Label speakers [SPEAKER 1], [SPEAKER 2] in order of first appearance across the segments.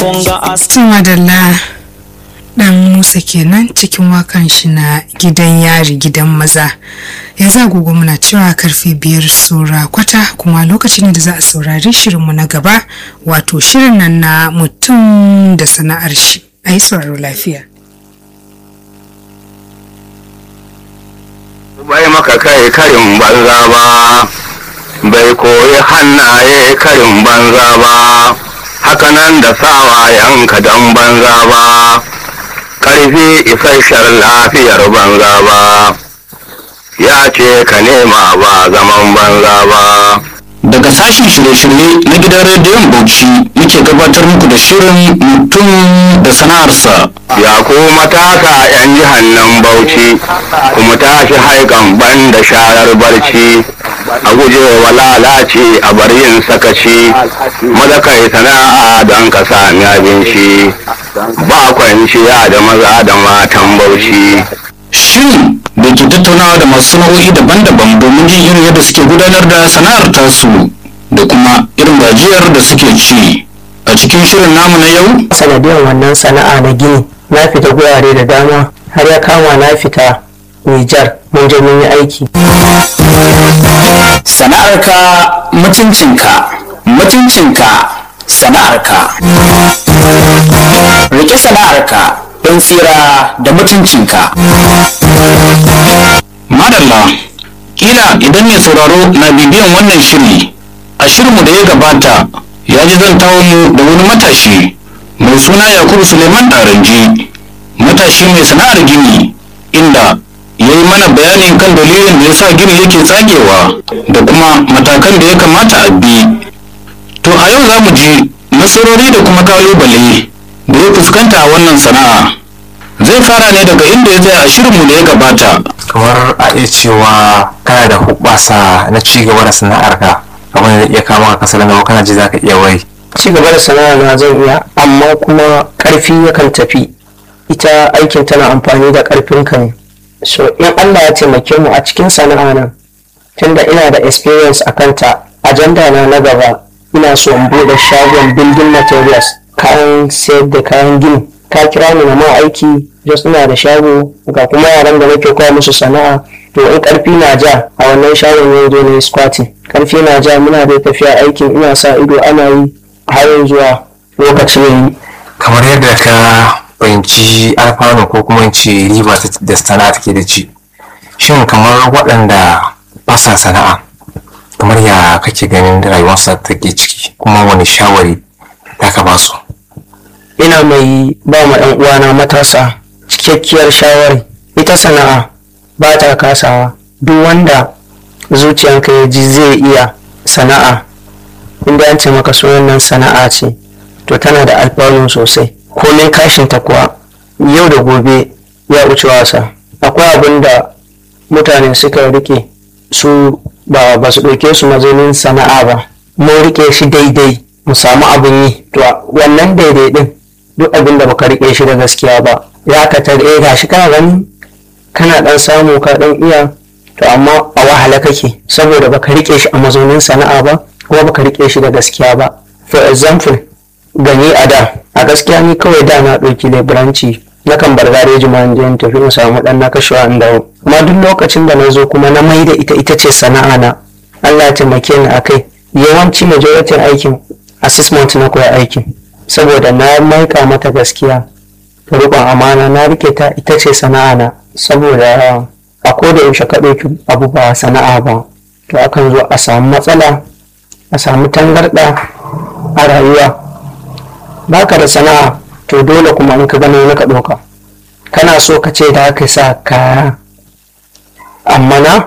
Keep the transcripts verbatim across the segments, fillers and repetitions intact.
[SPEAKER 1] Madalla dan Musa kenan cikin wakan shi na gidan yari gidan maza. Ya za gogo muna cewa karfe biyar sura kwata kuma lokacin da za a saurari shirinmu na gaba wato shirin nan na mutum da sana'ar shi. A yi sauraro lafiya.
[SPEAKER 2] Bai maka kai karin banza ba, bai koyi hannaye karin banza ba, hakanan da sawayenka don banza ba, ƙarfi isasshen lafiyar banza ba, ya ce ka nema ba zaman banza ba.
[SPEAKER 3] Daga sashen shirye-shirye na gidan rediyon Bauchi muke gabatar muku da shirin mutum da sana'arsa.
[SPEAKER 2] Ya ku matasa 'yan jihar nan Bauchi, kuma tashi haikan ban da sharar barci, a guje wa lalace a bar yin sakaci, maza kai sana'a don ka sami abinci, ba kwanciya da maza da matan Bauchi.
[SPEAKER 3] Shirin da ke tattaunawa da masu sana'o'i daban-daban domin jin irin yadda suke gudanar da sana'ar tasu da kuma irin gajiyar da suke ci. A cikin shirin namu na yau,
[SPEAKER 4] sanadiyar wannan sana'a na gini na fita gurare da dama har ya kama na fita Nijar mun je mun yi aiki.
[SPEAKER 3] sana'arka mutuncinka, mutuncinka sana'arka. Rike sana'arka don tsira da mutuncinka. Madalla, kila idan mai sauraro na bibiyan wannan shiri, a shirinmu da ya gabata ya ji zantawo mu da wani matashi mai suna Yakubu Suleiman Daranji, matashi mai sana'ar gini, inda ya yi mana bayanin kan dalilin da ya sa gini yake tsagewa da kuma matakan da ya kamata a bi. To a yau za mu ji nasarori da kuma kalubale da ya fuskanta a wannan sana'a. Zai fara ne daga inda ya tsaya a shirinmu da ya gabata.
[SPEAKER 5] Kamar a iya cewa kana da hubbasa na ci gaba da sana'arka, kamar da iya kama ka kasala na kana ji za ka iya wai.
[SPEAKER 4] Ci gaba da sana'a na zan iya, amma kuma ƙarfi yakan tafi. Ita aikin tana amfani da ƙarfinka ne. So in Allah ya taimake mu a cikin sana'a nan, tunda ina da experience a kanta, ajanda na na gaba ina so in buɗe shagon building materials, kayan sayar da kayan gini. Ka kira ni na ma aiki, just ina da shago ga kuma yaran da nake koya musu sana'a. To in karfi na ja a wannan shagon ya zo ne squatting, karfi na ja muna da tafiya aikin, ina sa ido ana yi har zuwa lokaci yayi.
[SPEAKER 5] Kamar yadda ka fahimci alfanu ko kuma ce riba da sana'a take da ci, shin kamar waɗanda ba sa sana'a, kamar ya kake ganin rayuwarsa take ciki, kuma wani shawari da ka ba su?
[SPEAKER 4] Ina mai ba ma ɗan uwana matasa cikakkiyar shawari. Ita sana'a ba ta kasawa. Duk wanda zuciyanka ya ji zai iya sana'a, inda an ce maka sunan nan sana'a ce, to tana da alfanu sosai. Komai kashin ta kuwa yau da gobe ya wuce wasa. Akwai abin da mutane suka rike su ba ba su ɗauke su mazaunin sana'a ba, mun rike shi daidai mu samu abin yi. To wannan daidai din, duk abin da baka rike shi da gaskiya ba, ya ka tare eh gashi kana gani kana dan samu ka dan iya, to amma a wahala kake saboda baka rike shi a mazaunin sana'a ba kuma baka rike shi da gaskiya ba. For example, gani a da a gaskiya ni kawai da na ɗauki leburanci, na kan bar gareji ma in je in tafi in samu dan na kashewa in dawo. Amma duk lokacin da na zo kuma na mai da ita ita ce sana'a na, Allah ya taimake ni akai. Yawanci majority aikin assessment na koya aikin, saboda na maika mata gaskiya da riƙon amana, na rike ta ita ce sana'a na. Saboda a koda yaushe ka ɗauki abu ba sana'a ba, to akan zo a samu matsala, a samu tangarɗa a rayuwa. Baka da sana'a, to dole kuma in ka gano wani ka ɗauka, kana so ka ce da aka sa kaya, amma na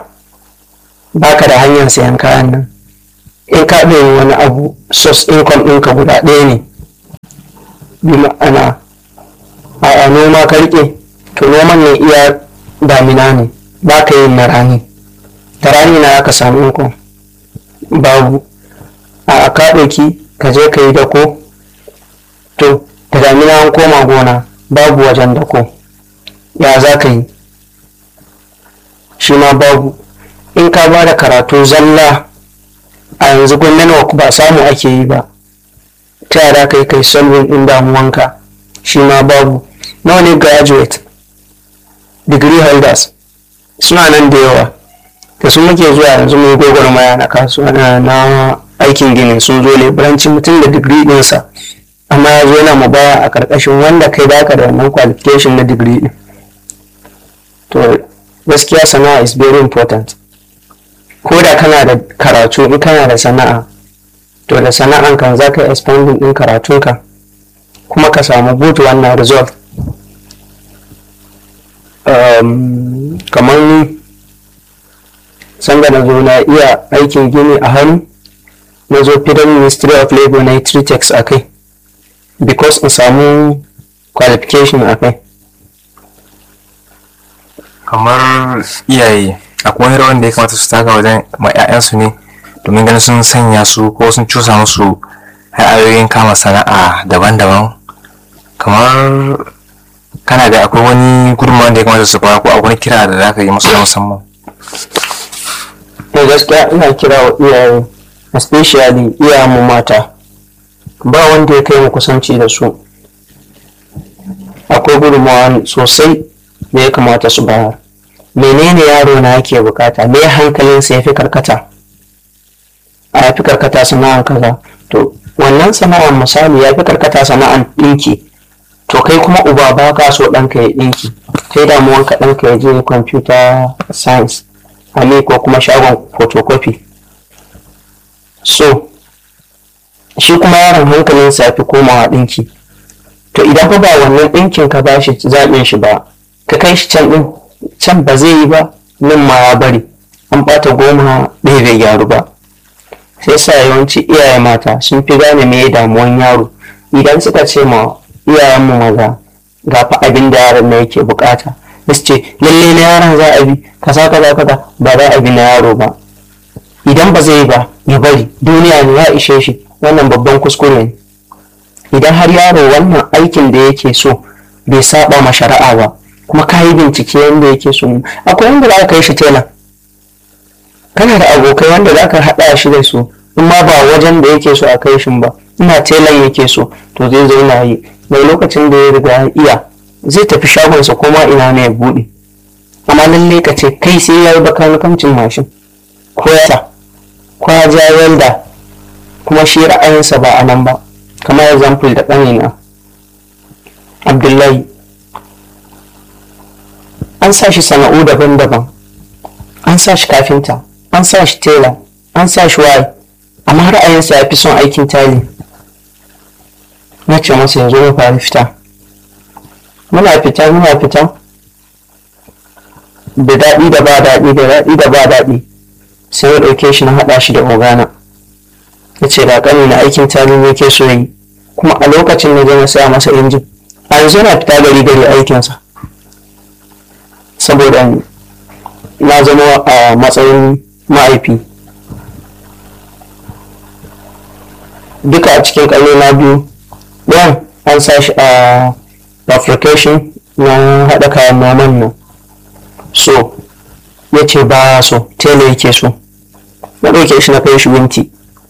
[SPEAKER 4] baka da hanyar sayan kayan nan. In ka ɗaya wani abu, source income ɗinka guda ɗaya ne, bi ma'ana a noma ka riƙe, to noman ne iya damina ne, ba ka yin na rani. Da rani na aka samu income babu. A ka ɗauki ka je ka yi dako, to da damina an koma gona babu wajen dako, ya za ka yi? Shi ma babu. In ka ba da karatu zalla, a yanzu gwamnati ba samu ake yi ba, ta yara kai kai solving din damuwanka shi ma babu. Nawa ne graduate degree holders suna nan da yawa da su muke zuwa yanzu mu gwagwarmaya na kasuwa na aikin gini, sun zo leburanci mutum da degree ɗinsa amma ya zo yana mu baya a ƙarƙashin wanda kai baka da wannan qualification na degree ɗin. To gaskiya sana'a is very important. Ko da kana da karatu, in kana da sana'a to da sana'an kan za ka yi expanding ɗin karatunka kuma ka samu good wannan result. Um, kamar ni sanda na zo na iya aikin gini a hannu, na zo Federal Ministry of Labor na yi tritex a kai because in samu qualification a kai.
[SPEAKER 5] Kamar iyaye akwai wani rawan da ya kamata su taka wajen ma 'ya'yansu ne domin ganin sun sanya su ko sun cusa musu ra'ayoyin kama sana'a daban-daban, kamar kana da akwai wani gudunmawa da ya kamata su fara ko akwai wani kira da za ka yi musu na musamman?
[SPEAKER 4] To gaskiya ina kira wa iyaye, especially iyayenmu mata, ba wanda ya kai mu kusanci da su. Akwai gudunmawa sosai da ya kamata su bayar. Menene yaro na yake bukata, me hankalinsa ya fi karkata, a ya fi karkata sana'ar kaza, to wannan sana'ar misali ya fi karkata sana'ar ɗinki, to kai kuma uba ba ka so ɗanka ya ɗinki, kai damuwanka ɗanka ya je computer science hali ko kuma shagon photocopy. So shi kuma yaron hankalinsa ya fi komawa ɗinki, to idan fa ba wannan ɗinkin ka ba shi zaɓin shi ba, ka kai shi can ɗin, can ba zai yi ba, nan ma ya bari, an ɓata goma ɗaya bai gyaru ba. Sai sa yawanci iyaye mata sun fi gane me damuwan yaro. Idan suka ce ma iyayenmu maza ga fa abin da yaron na yake bukata, su ce lalle na yaron za a bi kaza kaza kaza, ba za a bi na yaro ba. Idan ba zai yi ba ya bari, duniya ne ya ishe shi, wannan babban kuskure ne. Idan har yaro wannan aikin da yake so bai saba ma shari'a ba, kuma ka yi bincike yadda yake so, akwai wanda za ka kai shi tela, kana da abokai wanda za ka haɗa shi da su, in ma ba wajen da yake so a kai shi ba, ina telan yake so, to zai zauna yi, mai lokacin da ya riga ya iya zai tafi shagonsa ko ma ina ne ya buɗe. Amma lallai ka ce kai sai ya yi bakanikancin mashin ko ya sa ko ya ja welda, kuma shi ra'ayinsa ba a nan ba. Kamar example da ƙanina Abdullahi, an sa shi sana'u daban-daban, an sa shi kafinta, an sa shi tela, an sa shi waye, amma ra'ayinsa ya fi son aikin tali. Na ce masa yanzu mu fara fita, muna fita muna fita da daɗi da ba daɗi da daɗi da ba daɗi, sai ya ɗauke shi na haɗa shi da ogana. Ya ce ga ƙani na aikin tali ne ke so yi, kuma a lokacin na je na saya masa injin. A yanzu yana fita gari gari aikinsa, saboda na zama a matsayin mahaifi. Duka a cikin ƙallo na biyu, ɗayan an sa shi a fabrication na haɗa kayan noman nan, so ya ce ba so, tela yake so. Na ɗauke shi na kai shi winti,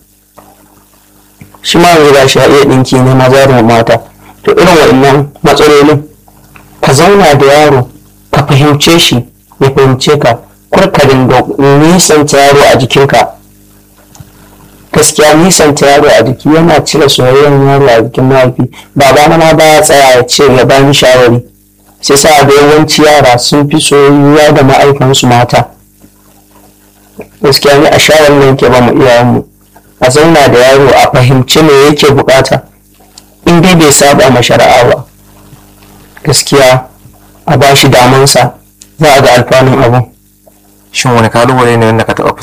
[SPEAKER 4] shi ma yanzu ga shi ya iya ɗinki ne maza da mata. To irin waɗannan matsalolin, ka zauna da yaro ka fahimce shi ya fahimce ka, kurkarin da nisanta yaro a jikinka. Gaskiya nisanta yaro a jiki yana cire soyayyen yaro a jikin mahaifi. Baba na ba ya tsaya ya ce ya bani shawari, sai sa da yawanci yara sun fi soyayya da ma'aikansu mata. Gaskiya ne a shawarar da yake ba mu iyayenmu, a zauna da yaro a fahimci me yake bukata, in dai bai saba ma shari'a ba, gaskiya a ba shi damansa, za a ga alfanun abun.
[SPEAKER 5] Shin wani kalubale ne wanda ka taɓa